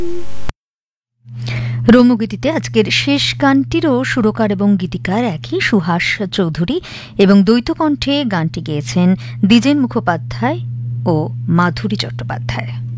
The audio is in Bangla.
রম্যগীতিতে আজকের শেষ গানটিরও সুরকার এবং গীতিকার একই, সুহাস চৌধুরী, এবং দ্বৈতকণ্ঠে গানটি গেয়েছেন দ্বিজেন মুখোপাধ্যায় ও মাধুরী চট্টোপাধ্যায়।